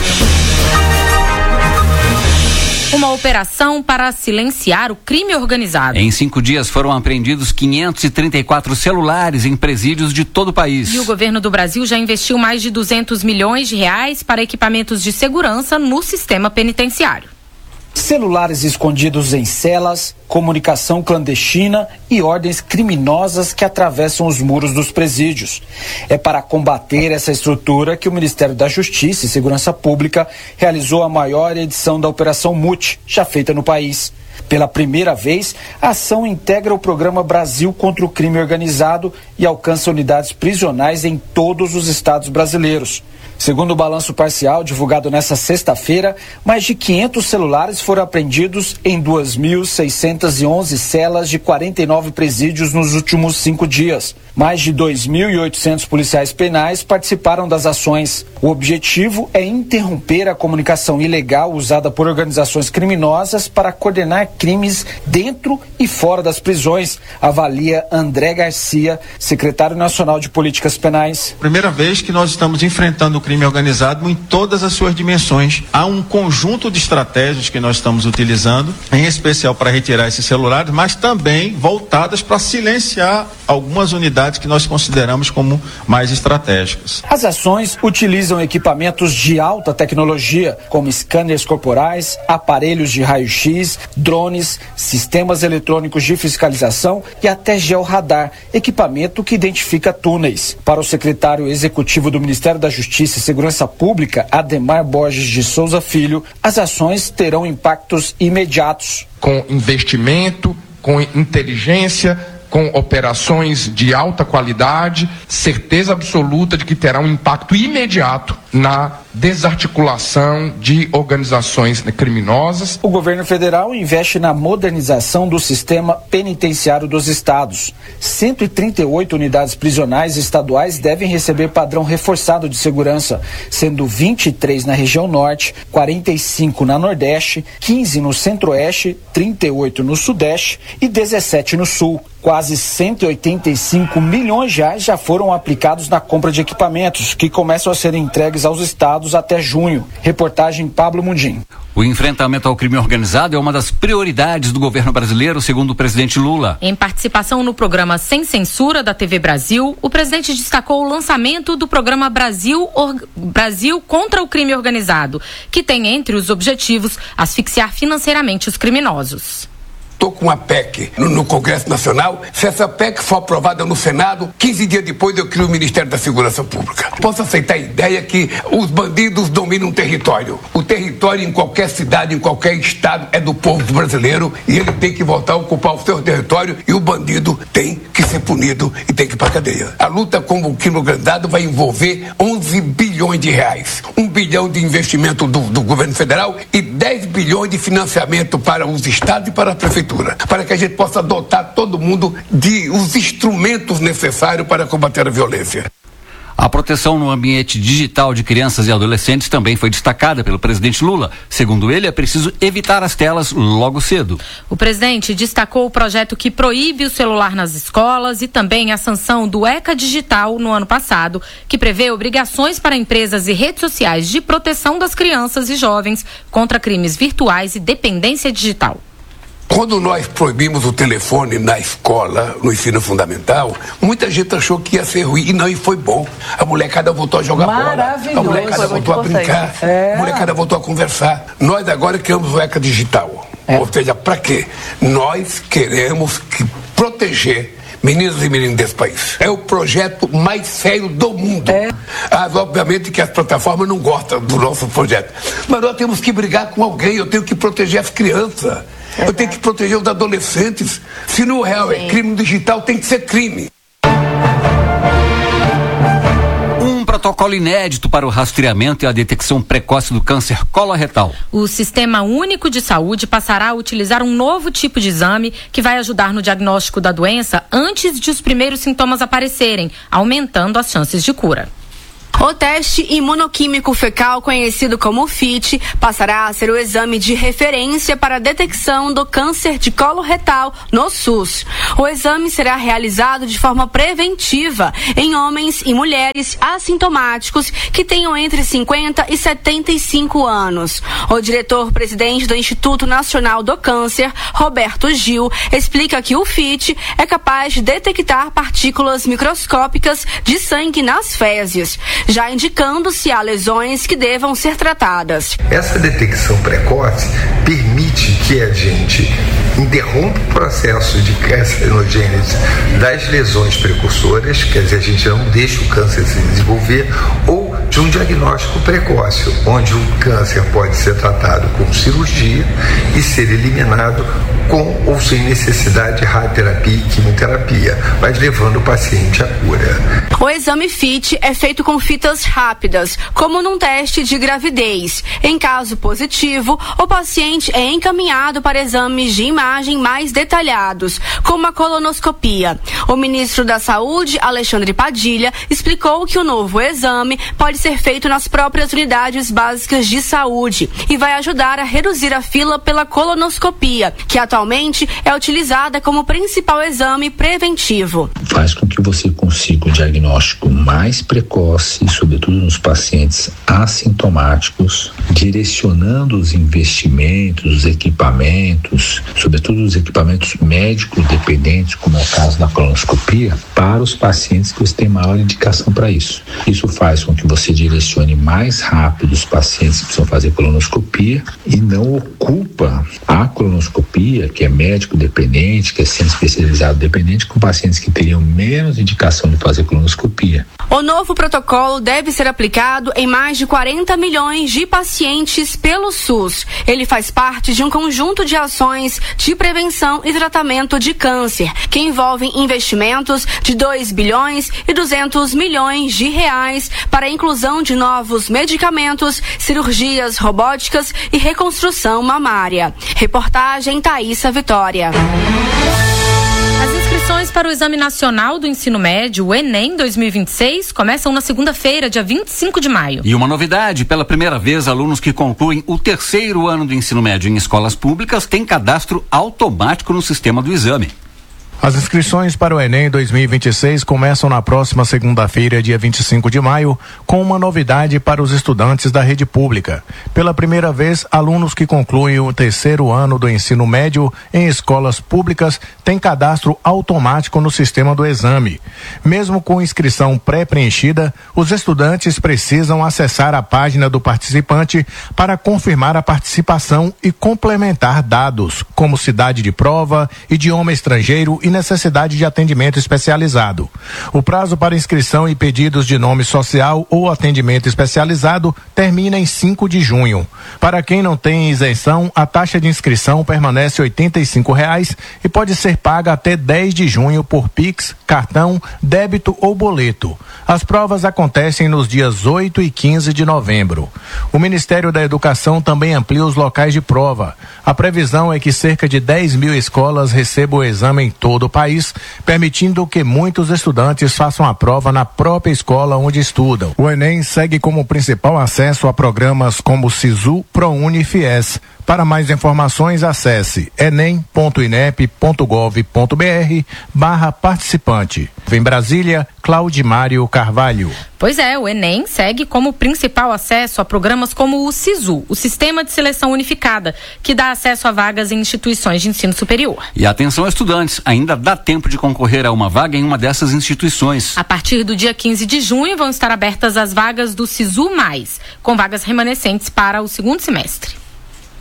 Uma operação para silenciar o crime organizado. Em cinco dias foram apreendidos quinhentos e trinta e quatro celulares em presídios de todo o país. E o governo do Brasil já investiu mais de duzentos milhões de reais para equipamentos de segurança no sistema penitenciário. Celulares escondidos em celas, comunicação clandestina e ordens criminosas que atravessam os muros dos presídios. É para combater essa estrutura que o Ministério da Justiça e Segurança Pública realizou a maior edição da Operação Mute, já feita no país. Pela primeira vez, a ação integra o programa Brasil contra o Crime Organizado e alcança unidades prisionais em todos os estados brasileiros. Segundo o balanço parcial divulgado nesta sexta-feira, mais de quinhentos celulares foram apreendidos em duas mil seiscentas e onze celas de quarenta e nove presídios nos últimos cinco dias. Mais de dois mil e oitocentos policiais penais participaram das ações. O objetivo é interromper a comunicação ilegal usada por organizações criminosas para coordenar crimes dentro e fora das prisões, avalia André Garcia, secretário nacional de Políticas Penais. Primeira vez que nós estamos enfrentando o crime organizado em todas as suas dimensões. Há um conjunto de estratégias que nós estamos utilizando, em especial para retirar esses celulares, mas também voltadas para silenciar algumas unidades que nós consideramos como mais estratégicas. As ações utilizam equipamentos de alta tecnologia, como scanners corporais, aparelhos de raio-x, drones, sistemas eletrônicos de fiscalização e até georradar, equipamento que identifica túneis. Para o secretário executivo do Ministério da Justiça e Segurança Pública, Ademar Borges de Souza Filho, as ações terão impactos imediatos. Com investimento, com inteligência, com operações de alta qualidade, certeza absoluta de que terá um impacto imediato na desarticulação de organizações criminosas. O governo federal investe na modernização do sistema penitenciário dos estados. cento e trinta e oito unidades prisionais estaduais devem receber padrão reforçado de segurança, sendo vinte e três na região norte, quarenta e cinco na nordeste, quinze no centro-oeste, trinta e oito no sudeste e dezessete no sul. Quase cento e oitenta e cinco milhões de reais já foram aplicados na compra de equipamentos, que começam a ser entregues aos estados até junho. Reportagem Pablo Mundim. O enfrentamento ao crime organizado é uma das prioridades do governo brasileiro, segundo o presidente Lula. Em participação no programa Sem Censura da T V Brasil, o presidente destacou o lançamento do programa Brasil, Or... Brasil contra o Crime Organizado, que tem entre os objetivos asfixiar financeiramente os criminosos. Estou com uma P E C no, no Congresso Nacional. Se essa P E C for aprovada no Senado, quinze dias depois eu crio o Ministério da Segurança Pública. Posso aceitar a ideia que os bandidos dominam o território. O território em qualquer cidade, em qualquer estado, é do povo brasileiro e ele tem que voltar a ocupar o seu território e o bandido tem que ser punido e tem que ir para a cadeia. A luta contra o crime organizado vai envolver onze bilhões de reais. um bilhão de investimento do, do governo federal e dez bilhões de financiamento para os estados e para a prefeitura, para que a gente possa dotar todo mundo de os instrumentos necessários para combater a violência. A proteção no ambiente digital de crianças e adolescentes também foi destacada pelo presidente Lula. Segundo ele, é preciso evitar as telas logo cedo. O presidente destacou o projeto que proíbe o celular nas escolas e também a sanção do ECA Digital no ano passado, que prevê obrigações para empresas e redes sociais de proteção das crianças e jovens contra crimes virtuais e dependência digital. Quando nós proibimos o telefone na escola, no ensino fundamental, muita gente achou que ia ser ruim e não, e foi bom. A molecada voltou a jogar bola, a molecada voltou a brincar, é. a molecada voltou a conversar. Nós agora criamos o ECA Digital. É. Ou seja, para quê? Nós queremos que proteger meninos e meninas desse país. É o projeto mais sério do mundo. É. Ah, obviamente que as plataformas não gostam do nosso projeto. Mas nós temos que brigar com alguém, eu tenho que proteger as crianças. Eu tenho que proteger os adolescentes. Se no real é crime digital, tem que ser crime. Um protocolo inédito para o rastreamento e a detecção precoce do câncer coloretal. O Sistema Único de Saúde passará a utilizar um novo tipo de exame que vai ajudar no diagnóstico da doença antes de os primeiros sintomas aparecerem, aumentando as chances de cura. O teste imunoquímico fecal, conhecido como F I T, passará a ser o exame de referência para a detecção do câncer de colo retal no SUS. O exame será realizado de forma preventiva em homens e mulheres assintomáticos que tenham entre cinquenta e setenta e cinco anos. O diretor-presidente do Instituto Nacional do Câncer, Roberto Gil, explica que o F I T é capaz de detectar partículas microscópicas de sangue nas fezes, já indicando se há lesões que devam ser tratadas. Essa detecção precoce permite que a gente interrompa o processo de carcinogênese das lesões precursoras, quer dizer, a gente não deixa o câncer se desenvolver, ou de um diagnóstico precoce, onde o câncer pode ser tratado com cirurgia e ser eliminado com ou sem necessidade de radioterapia e quimioterapia, mas levando o paciente à cura. O exame F I T é feito com fitas rápidas, como num teste de gravidez. Em caso positivo, o paciente é encaminhado para exames de imagem mais detalhados, como a colonoscopia. O ministro da Saúde, Alexandre Padilha, explicou que o novo exame pode ser feito nas próprias unidades básicas de saúde e vai ajudar a reduzir a fila pela colonoscopia, que atualmente é utilizada como principal exame preventivo. Faz com que você consiga o diagnóstico mais precoce, sobretudo nos pacientes assintomáticos, direcionando os investimentos, os equipamentos, sobretudo os equipamentos médicos dependentes, como é o caso da colonoscopia, para os pacientes que você tem maior indicação para isso. Isso faz com que você direcione mais rápido os pacientes que precisam fazer colonoscopia e não ocupa a colonoscopia, que é médico dependente, que é centro especializado dependente, com pacientes que teriam menos indicação de fazer colonoscopia. O novo protocolo deve ser aplicado em mais de quarenta milhões de pacientes pelo SUS. Ele faz parte de um conjunto de ações de prevenção e tratamento de câncer, que envolvem investimentos de dois bilhões e duzentos milhões de reais para a inclusão de novos medicamentos, cirurgias robóticas e reconstrução mamária. Reportagem Thaísa Vitória. As inscrições para o Exame Nacional do Ensino Médio, o Enem dois mil e vinte e seis, começam na segunda-feira, dia vinte e cinco de maio. E uma novidade, pela primeira vez, alunos que concluem o terceiro ano do ensino médio em escolas públicas têm cadastro automático no sistema do exame. As inscrições para o Enem dois mil e vinte e seis começam na próxima segunda-feira, dia vinte e cinco de maio, com uma novidade para os estudantes da rede pública. Pela primeira vez, alunos que concluem o terceiro ano do ensino médio em escolas públicas têm cadastro automático no sistema do exame. Mesmo com inscrição pré-preenchida, os estudantes precisam acessar a página do participante para confirmar a participação e complementar dados, como cidade de prova, idioma estrangeiro e necessidade de atendimento especializado. O prazo para inscrição e pedidos de nome social ou atendimento especializado termina em cinco de junho. Para quem não tem isenção, a taxa de inscrição permanece oitenta e cinco reais e pode ser paga até dez de junho por Pix, cartão, débito ou boleto. As provas acontecem nos dias oito e quinze de novembro. O Ministério da Educação também amplia os locais de prova. A previsão é que cerca de dez mil escolas recebam o exame em todo do país, permitindo que muitos estudantes façam a prova na própria escola onde estudam. O Enem segue como principal acesso a programas como SISU, ProUni e FIES. Para mais informações, acesse enem ponto inep ponto gov ponto br barra participante. Em Brasília, Claudimário Carvalho. Pois é, o Enem segue como principal acesso a programas como o SISU, o Sistema de Seleção Unificada, que dá acesso a vagas em instituições de ensino superior. E atenção, estudantes, ainda dá tempo de concorrer a uma vaga em uma dessas instituições. A partir do dia quinze de junho vão estar abertas as vagas do SISU mais, com vagas remanescentes para o segundo semestre.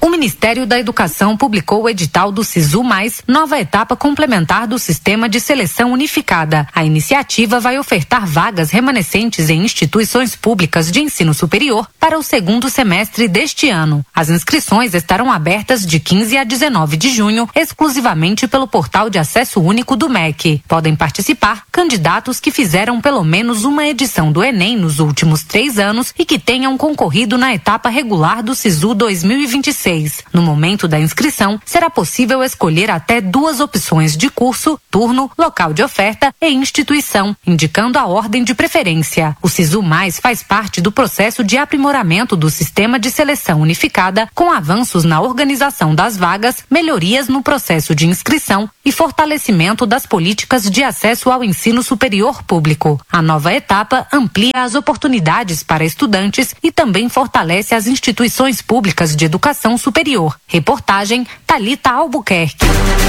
O Ministério da Educação publicou o edital do SISU Mais, nova etapa complementar do Sistema de Seleção Unificada. A iniciativa vai ofertar vagas remanescentes em instituições públicas de ensino superior para o segundo semestre deste ano. As inscrições estarão abertas de quinze a dezenove de junho, exclusivamente pelo portal de acesso único do M E C. Podem participar candidatos que fizeram pelo menos uma edição do Enem nos últimos três anos e que tenham concorrido na etapa regular do SISU dois mil e vinte e seis. No momento da inscrição, será possível escolher até duas opções de curso, turno, local de oferta e instituição, indicando a ordem de preferência. O SISU Mais faz parte do processo de aprimoramento do Sistema de Seleção Unificada, com avanços na organização das vagas, melhorias no processo de inscrição e fortalecimento das políticas de acesso ao ensino superior público. A nova etapa amplia as oportunidades para estudantes e também fortalece as instituições públicas de educação superior. Reportagem Thalita Albuquerque.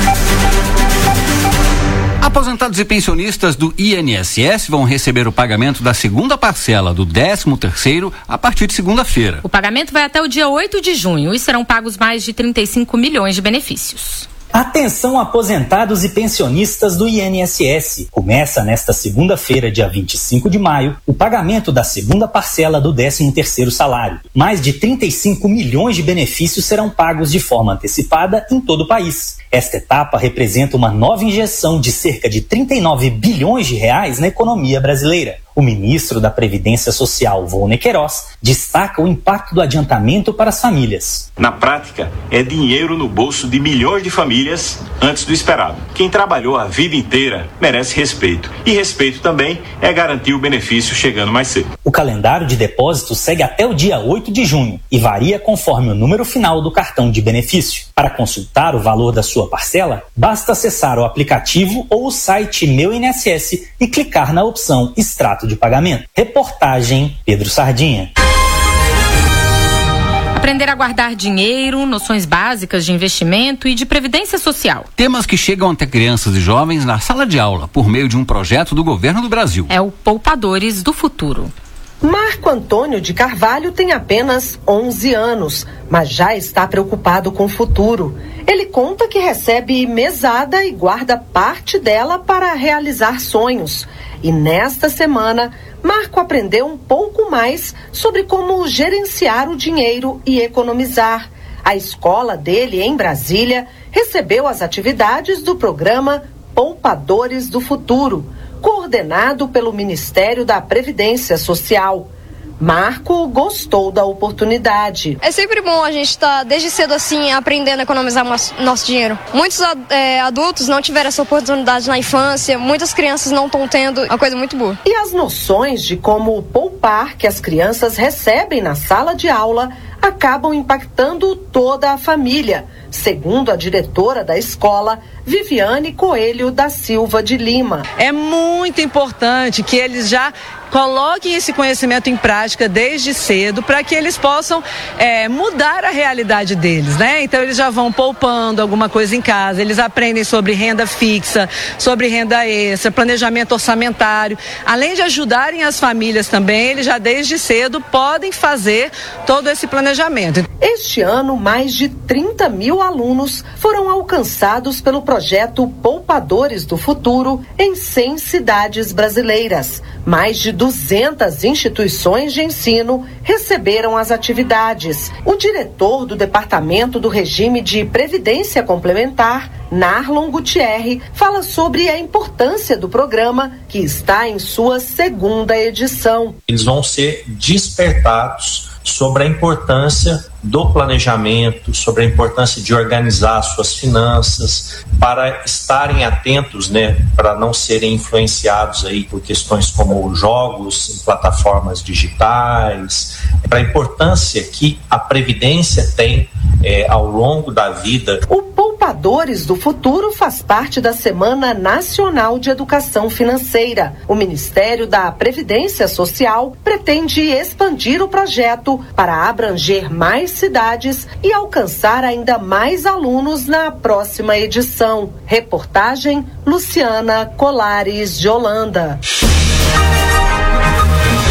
Aposentados e pensionistas do I N S S vão receber o pagamento da segunda parcela do décimo terceiro a partir de segunda-feira. O pagamento vai até o dia oito de junho e serão pagos mais de trinta e cinco milhões de benefícios. Atenção, aposentados e pensionistas do I N S S. Começa nesta segunda-feira, dia vinte e cinco de maio, o pagamento da segunda parcela do décimo terceiro salário. Mais de trinta e cinco milhões de benefícios serão pagos de forma antecipada em todo o país. Esta etapa representa uma nova injeção de cerca de trinta e nove bilhões de reais na economia brasileira. O ministro da Previdência Social, Volney Queiroz, destaca o impacto do adiantamento para as famílias. Na prática, é dinheiro no bolso de milhões de famílias antes do esperado. Quem trabalhou a vida inteira merece respeito. E respeito também é garantir o benefício chegando mais cedo. O calendário de depósito segue até o dia oito de junho e varia conforme o número final do cartão de benefício. Para consultar o valor da sua parcela, basta acessar o aplicativo ou o site Meu I N S S e clicar na opção Extrato de pagamento. Reportagem Pedro Sardinha. Aprender a guardar dinheiro, noções básicas de investimento e de previdência social. Temas que chegam até crianças e jovens na sala de aula por meio de um projeto do governo do Brasil. É o Poupadores do Futuro. Marco Antônio de Carvalho tem apenas onze anos, mas já está preocupado com o futuro. Ele conta que recebe mesada e guarda parte dela para realizar sonhos. E nesta semana, Marco aprendeu um pouco mais sobre como gerenciar o dinheiro e economizar. A escola dele, em Brasília, recebeu as atividades do programa Poupadores do Futuro, coordenado pelo Ministério da Previdência Social. Marco gostou da oportunidade. É sempre bom a gente estar tá, desde cedo assim aprendendo a economizar nosso dinheiro. Muitos é, adultos não tiveram essa oportunidade na infância, muitas crianças não estão tendo, é uma coisa muito boa. E as noções de como poupar que as crianças recebem na sala de aula acabam impactando toda a família, segundo a diretora da escola, Viviane Coelho da Silva de Lima. É muito importante que eles já coloquem esse conhecimento em prática desde cedo para que eles possam é, mudar a realidade deles, né? Então eles já vão poupando alguma coisa em casa, eles aprendem sobre renda fixa, sobre renda extra, planejamento orçamentário. Além de ajudarem as famílias também, eles já desde cedo podem fazer todo esse planejamento. Este ano, mais de trinta mil alunos foram alcançados pelo projeto Poupadores do Futuro em cem cidades brasileiras. Mais de duzentas instituições de ensino receberam as atividades. O diretor do Departamento do Regime de Previdência Complementar, Narlon Gutierre, fala sobre a importância do programa, que está em sua segunda edição. Eles vão ser despertados sobre a importância do planejamento, sobre a importância de organizar suas finanças, para estarem atentos, né, para não serem influenciados aí por questões como jogos em plataformas digitais, para a importância que a previdência tem é, ao longo da vida. O Poupadores do Futuro faz parte da Semana Nacional de Educação Financeira. O Ministério da Previdência Social pretende expandir o projeto para abranger mais cidades e alcançar ainda mais alunos na próxima edição. Reportagem Luciana Colares de Holanda.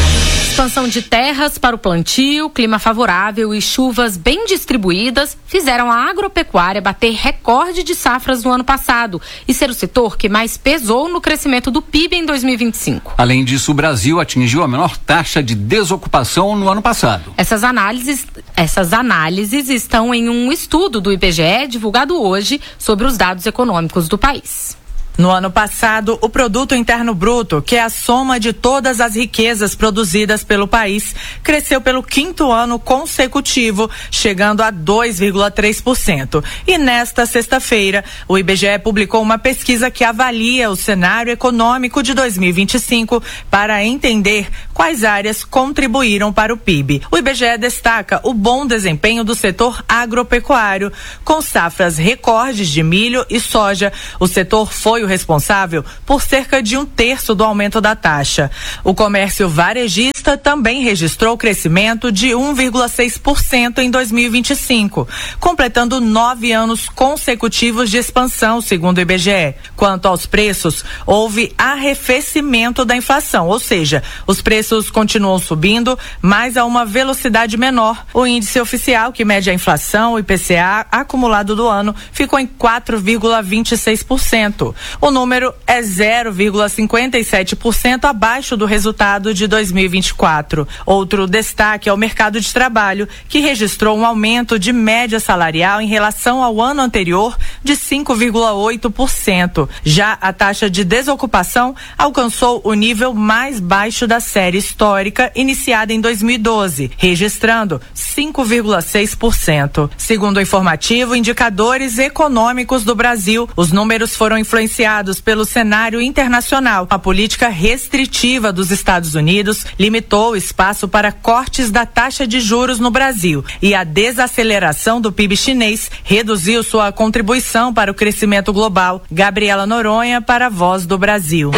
Expansão de terras para o plantio, clima favorável e chuvas bem distribuídas fizeram a agropecuária bater recorde de safras no ano passado e ser o setor que mais pesou no crescimento do P I B em dois mil e vinte e cinco. Além disso, o Brasil atingiu a menor taxa de desocupação no ano passado. Essas análises, essas análises estão em um estudo do I B G E divulgado hoje sobre os dados econômicos do país. No ano passado, o Produto Interno Bruto, que é a soma de todas as riquezas produzidas pelo país, cresceu pelo quinto ano consecutivo, chegando a dois vírgula três por cento. E nesta sexta-feira, o I B G E publicou uma pesquisa que avalia o cenário econômico de dois mil e vinte e cinco para entender quais áreas contribuíram para o P I B. O I B G E destaca o bom desempenho do setor agropecuário. Com safras recordes de milho e soja, o setor foi o responsável por cerca de um terço do aumento da taxa. O comércio varejista também registrou crescimento de um vírgula seis por cento em dois mil e vinte e cinco, completando nove anos consecutivos de expansão, segundo o I B G E. Quanto aos preços, houve arrefecimento da inflação, ou seja, os preços continuam subindo, mas a uma velocidade menor. O índice oficial, que mede a inflação, o I P C A, acumulado do ano, ficou em quatro vírgula vinte e seis por cento. O número é zero vírgula cinquenta e sete por cento abaixo do resultado de dois mil e vinte e quatro. Outro destaque é o mercado de trabalho, que registrou um aumento de média salarial em relação ao ano anterior de cinco vírgula oito por cento. Já a taxa de desocupação alcançou o nível mais baixo da série histórica, iniciada em dois mil e doze, registrando cinco vírgula seis por cento. Segundo o informativo Indicadores Econômicos do Brasil, os números foram influenciados pelo cenário internacional. A política restritiva dos Estados Unidos limitou o espaço para cortes da taxa de juros no Brasil e a desaceleração do P I B chinês reduziu sua contribuição para o crescimento global. Gabriela Noronha para a Voz do Brasil.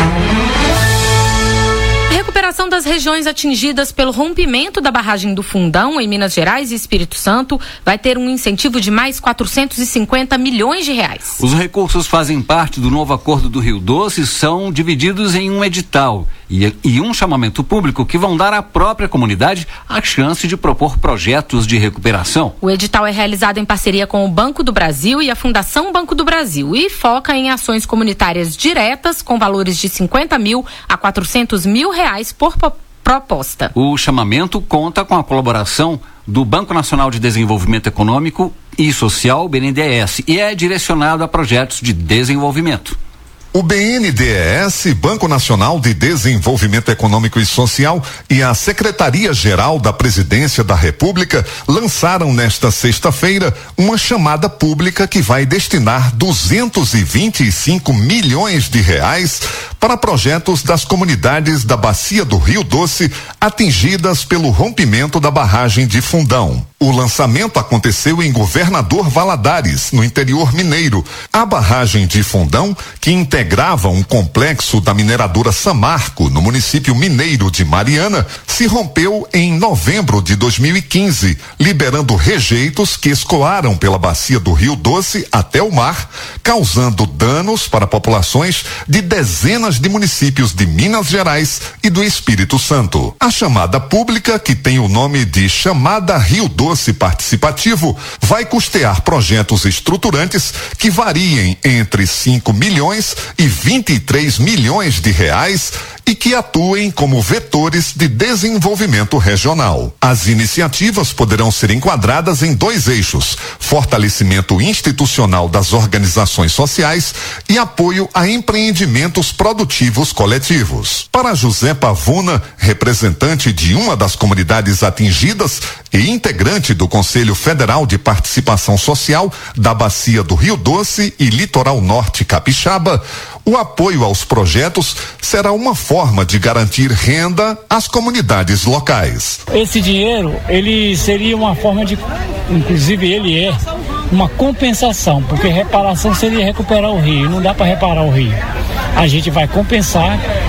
Recuperação das regiões atingidas pelo rompimento da barragem do Fundão em Minas Gerais e Espírito Santo vai ter um incentivo de mais quatrocentos e cinquenta milhões de reais. Os recursos fazem parte do novo acordo do Rio Doce e são divididos em um edital e, e um chamamento público que vão dar à própria comunidade a chance de propor projetos de recuperação. O edital é realizado em parceria com o Banco do Brasil e a Fundação Banco do Brasil e foca em ações comunitárias diretas com valores de cinquenta mil a quatrocentos mil reais por proposta. O chamamento conta com a colaboração do Banco Nacional de Desenvolvimento Econômico e Social, B N D E S, e é direcionado a projetos de desenvolvimento. O B N D E S, Banco Nacional de Desenvolvimento Econômico e Social, e a Secretaria-Geral da Presidência da República lançaram nesta sexta-feira uma chamada pública que vai destinar duzentos e vinte e cinco milhões de reais para projetos das comunidades da Bacia do Rio Doce atingidas pelo rompimento da barragem de Fundão. O lançamento aconteceu em Governador Valadares, no interior mineiro. A barragem de Fundão, que integrava um complexo da mineradora Samarco, no município mineiro de Mariana, se rompeu em novembro de dois mil e quinze, liberando rejeitos que escoaram pela bacia do Rio Doce até o mar, causando danos para populações de dezenas de municípios de Minas Gerais e do Espírito Santo. A chamada pública, que tem o nome de Chamada Rio Doce Participativo, vai custear projetos estruturantes que variem entre cinco milhões e vinte e três milhões de reais e que atuem como vetores de desenvolvimento regional. As iniciativas poderão ser enquadradas em dois eixos: fortalecimento institucional das organizações sociais e apoio a empreendimentos produtivos coletivos. Para José Pavuna, representante de uma das comunidades atingidas e integrante do Conselho Federal de Participação Social da Bacia do Rio Doce e Litoral Norte Capixaba, o apoio aos projetos será uma forma de garantir renda às comunidades locais. Esse dinheiro, ele seria uma forma de, inclusive ele é, uma compensação, porque reparação seria recuperar o rio, não dá para reparar o rio. A gente vai compensar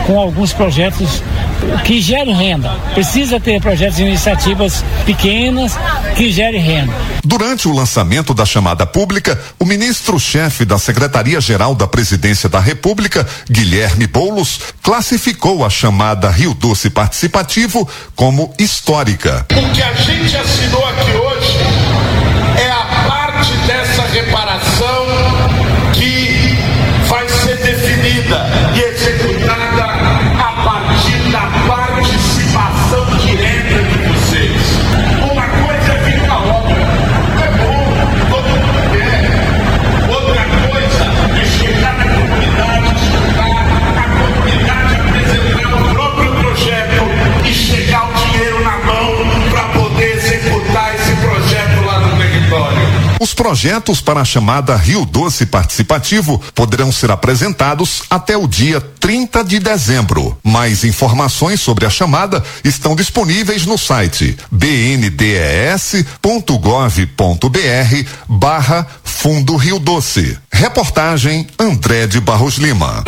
com alguns projetos que gerem renda. Precisa ter projetos e iniciativas pequenas que gerem renda. Durante o lançamento da chamada pública, o ministro-chefe da Secretaria-Geral da Presidência da República, Guilherme Boulos, classificou a chamada Rio Doce Participativo como histórica. O que a gente assinou aqui hoje é a parte dessa reparação que vai ser definida e executada a partir da participação direta de vocês. Uma coisa é vir na obra, é bom, todo mundo quer. Outra coisa é chegar na comunidade, estudar, a comunidade apresentar o próprio projeto e chegar o dinheiro na mão para poder executar esse projeto lá no território. Os projetos para a chamada Rio Doce Participativo poderão ser apresentados até o dia trinta de dezembro. Mais informações sobre a chamada estão disponíveis no site b n d e s ponto gov ponto b r barra Fundo Rio Doce. Reportagem André de Barros Lima.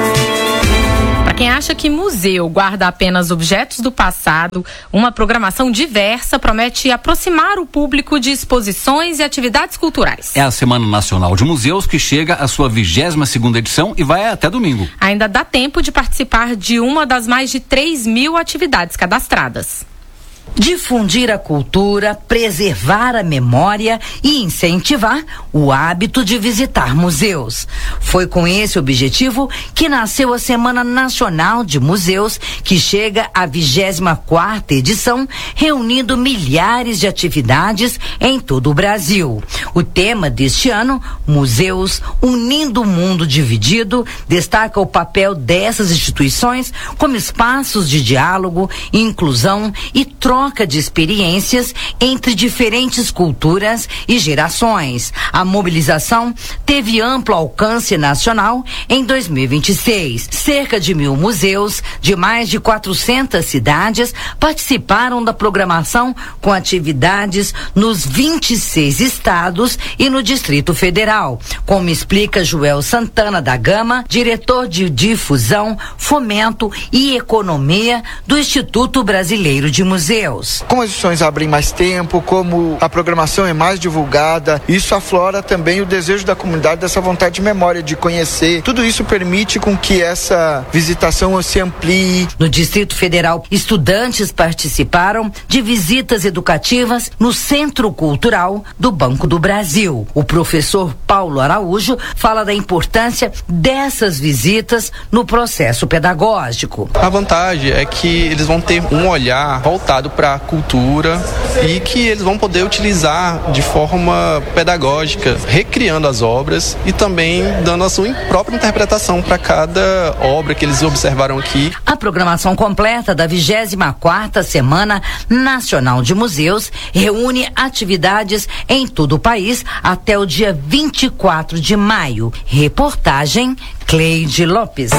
Para quem acha que museu guarda apenas objetos do passado, uma programação diversa promete aproximar o público de exposições e atividades culturais. É a Semana Nacional de Museus que chega à sua vigésima segunda edição e vai até domingo. Ainda dá tempo de participar de uma das mais de três mil atividades cadastradas. Difundir a cultura, preservar a memória e incentivar o hábito de visitar museus. Foi com esse objetivo que nasceu a Semana Nacional de Museus, que chega à vigésima quarta edição, reunindo milhares de atividades em todo o Brasil. O tema deste ano, Museus Unindo o Mundo Dividido, destaca o papel dessas instituições como espaços de diálogo, inclusão e troca troca de experiências entre diferentes culturas e gerações. A mobilização teve amplo alcance nacional em dois mil e vinte e seis. Cerca de mil museus de mais de quatrocentas cidades participaram da programação com atividades nos vinte e seis estados e no Distrito Federal, como explica Joel Santana da Gama, diretor de difusão, fomento e economia do Instituto Brasileiro de Museus. Como as edições abrem mais tempo, como a programação é mais divulgada, isso aflora também o desejo da comunidade dessa vontade de memória, de conhecer. Tudo isso permite com que essa visitação se amplie. No Distrito Federal, estudantes participaram de visitas educativas no Centro Cultural do Banco do Brasil. O professor Paulo Araújo fala da importância dessas visitas no processo pedagógico. A vantagem é que eles vão ter um olhar voltado para a cultura e que eles vão poder utilizar de forma pedagógica, recriando as obras e também dando a sua própria interpretação para cada obra que eles observaram aqui. A programação completa da vigésima quarta Semana Nacional de Museus reúne atividades em todo o país até o dia vinte e quatro de maio. Reportagem Cleide Lopes.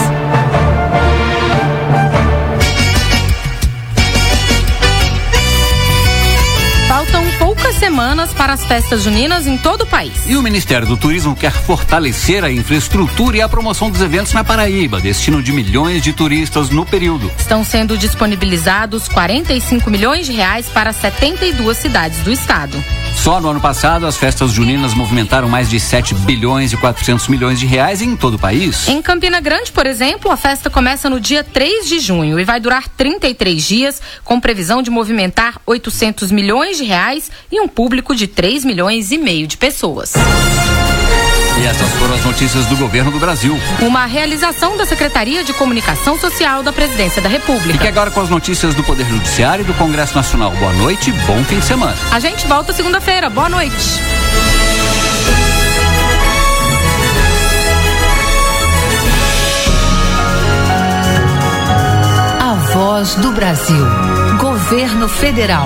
Faltam poucas semanas para as festas juninas em todo o país. E o Ministério do Turismo quer fortalecer a infraestrutura e a promoção dos eventos na Paraíba, destino de milhões de turistas no período. Estão sendo disponibilizados quarenta e cinco milhões de reais para setenta e duas cidades do estado. Só no ano passado, as festas juninas movimentaram mais de sete bilhões e quatrocentos milhões de reais em todo o país. Em Campina Grande, por exemplo, a festa começa no dia três de junho e vai durar trinta e três dias, com previsão de movimentar oitocentos milhões de reais e um público de três milhões e meio de pessoas. E essas foram as notícias do governo do Brasil. Uma realização da Secretaria de Comunicação Social da Presidência da República. Fique agora com as notícias do Poder Judiciário e do Congresso Nacional. Boa noite, bom fim de semana. A gente volta segunda-feira. Boa noite. A Voz do Brasil. Governo Federal.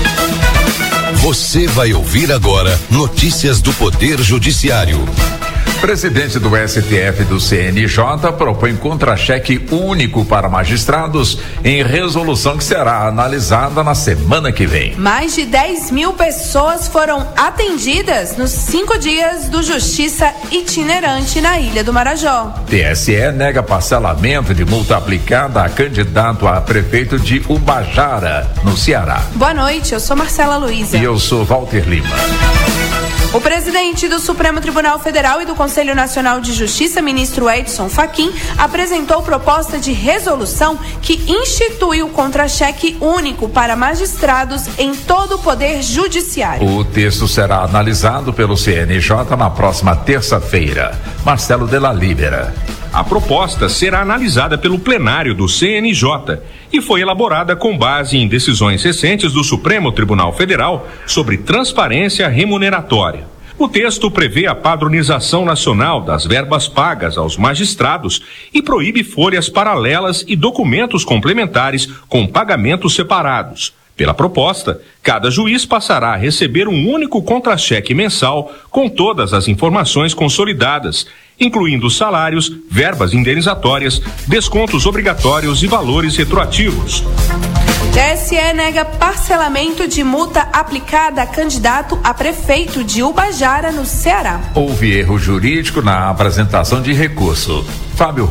Você vai ouvir agora notícias do Poder Judiciário. Presidente do S T F do C N J propõe contra-cheque único para magistrados em resolução que será analisada na semana que vem. Mais de dez mil pessoas foram atendidas nos cinco dias do Justiça Itinerante na Ilha do Marajó. T S E nega parcelamento de multa aplicada a candidato a prefeito de Ubajara, no Ceará. Boa noite, eu sou Marcela Luiza. E eu sou Walter Lima. O presidente do Supremo Tribunal Federal e do Conselho Nacional de Justiça, ministro Edson Fachin, apresentou proposta de resolução que institui o contra-cheque único para magistrados em todo o Poder Judiciário. O texto será analisado pelo C N J na próxima terça-feira. Marcelo Della Libera. A proposta será analisada pelo plenário do C N J e foi elaborada com base em decisões recentes do Supremo Tribunal Federal sobre transparência remuneratória. O texto prevê a padronização nacional das verbas pagas aos magistrados e proíbe folhas paralelas e documentos complementares com pagamentos separados. Pela proposta, cada juiz passará a receber um único contra-cheque mensal com todas as informações consolidadas, incluindo salários, verbas indenizatórias, descontos obrigatórios e valores retroativos. T S E nega parcelamento de multa aplicada a candidato a prefeito de Ubajara, no Ceará. Houve erro jurídico na apresentação de recurso. Fábio